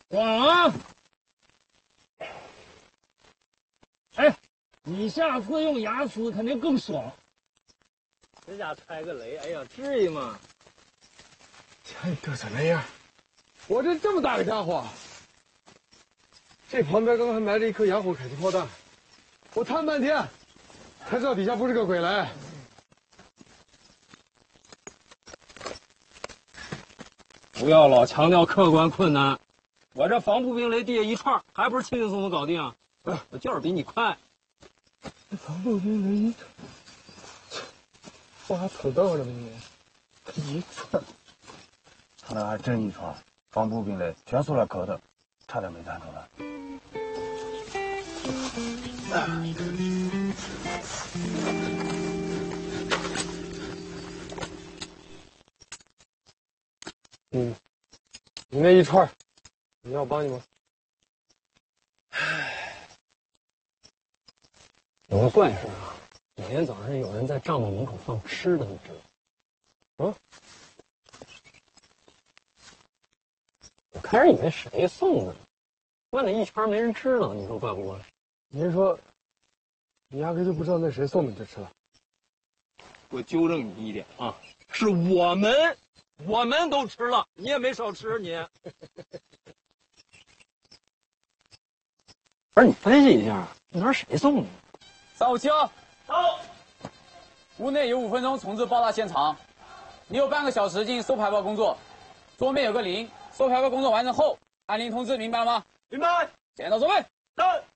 爽啊！哎，你下次用牙丝肯定更爽。这家踩个雷，哎呀，至于吗？ 瞧你嘚瑟那样，我这么大个家伙，这旁边刚刚还埋着一颗洋火迫击炮弹，我探半天，才知道底下不是个鬼雷。 不要老强调客观困难，我这防步兵雷地下一串，还不是轻轻松松搞定啊？我就是比你快。 这防步兵雷一串，我还土豆了呢你，一串。 他那还真一串，防步兵雷全塑料壳的，差点没弹出来。 你那一串，你要帮你吗？ 有个怪事啊，每天早上有人在帐篷门口放吃的，你知道吗？啊？我开始以为谁送的呢，问了一圈没人知道，你说怪不怪？ 您说，你压根就不知道那谁送的就吃了？ 我纠正你一点啊，是我们都吃了，你也没少吃你。不是你分析一下，那玩意儿谁送的 357到，屋内有5分钟重置爆炸现场，你有半个小时进行收排爆工作，桌面有个铃，收排爆工作完成后按铃通知，明白吗？ 明白。 剪刀准备， 到。